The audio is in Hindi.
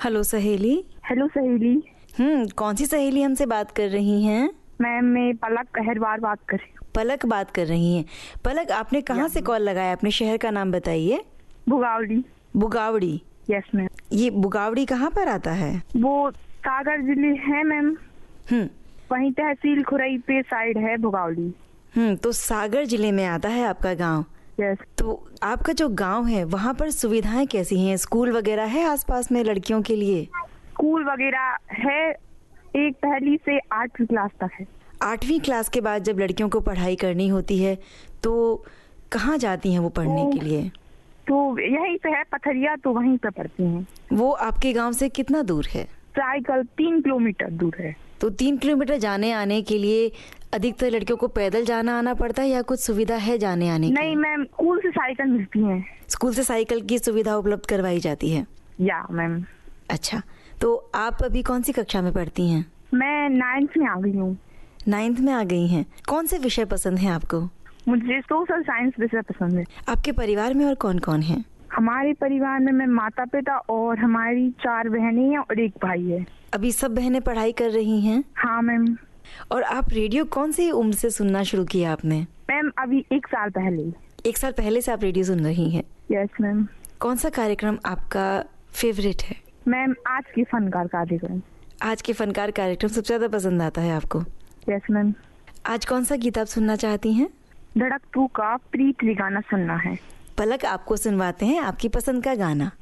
हेलो सहेली। हेलो सहेली। कौन सी सहेली हमसे बात कर रही हैं? मैम मैं पलक अहरवार बात कर रही हूँ। पलक बात कर रही हैं। पलक, आपने कहाँ से कॉल लगाया? अपने शहर का नाम बताइए। बुगावड़ी। बुगावड़ी? Yes ma'am. ये बुगावड़ी कहाँ पर आता है? वो सागर जिले है मैम। वहीं तहसील खुरई पे साइड है बुगावड़ी। तो सागर जिले में आता है आपका गांव? यस। तो आपका जो गांव है वहाँ पर सुविधाएं कैसी हैं? स्कूल वगैरह है आसपास में लड़कियों के लिए? स्कूल वगैरह है, एक पहली से 8वीं क्लास तक है। 8वीं क्लास के बाद जब लड़कियों को पढ़ाई करनी होती है तो कहाँ जाती हैं वो पढ़ने के लिए? तो यहीं पे है पथरिया, तो वहीं पे पढ़ती हैं। वो आपके गांव से कितना दूर है? साइकिल 3 किलोमीटर दूर है। तो 3 किलोमीटर जाने आने के लिए अधिकतर लड़कियों को पैदल जाना आना पड़ता है या कुछ सुविधा है जाने आने की? नहीं मैम, स्कूल से साइकिल मिलती है। स्कूल से साइकिल की सुविधा उपलब्ध करवाई जाती है? या मैम। अच्छा, तो आप अभी कौन सी कक्षा में पढ़ती हैं? मैं 9th में आ गई हूँ। 9th में आ गई हैं। कौन से विषय पसंद है आपको? मुझे सोशल साइंस विषय पसंद है। आपके परिवार में और कौन कौन है? हमारे परिवार में मैं, माता पिता और हमारी 4 बहनें हैं और एक भाई है। अभी सब बहनें पढ़ाई कर रही हैं? हाँ मैम। और आप रेडियो कौन सी उम्र से सुनना शुरू किया आपने? मैम अभी 1 साल पहले। 1 साल पहले से आप रेडियो सुन रही हैं? Yes ma'am. कौन सा कार्यक्रम आपका फेवरेट है? मैम आज की फनकार कार्यक्रम। आज के फनकार कार्यक्रम सबसे ज्यादा पसंद आता है आपको? Yes ma'am. आज कौन सा गीत आप सुनना चाहती हैं? धड़क 2 का प्रीत गाना सुनना है। पलक आपको सुनवाते हैं आपकी पसंद का गाना।